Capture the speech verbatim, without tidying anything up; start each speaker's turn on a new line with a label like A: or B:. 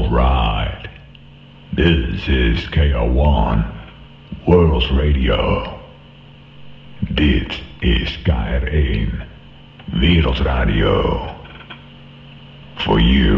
A: Alright, this is K R one, World Radio. Dit is K R één, Wereldradio. For you.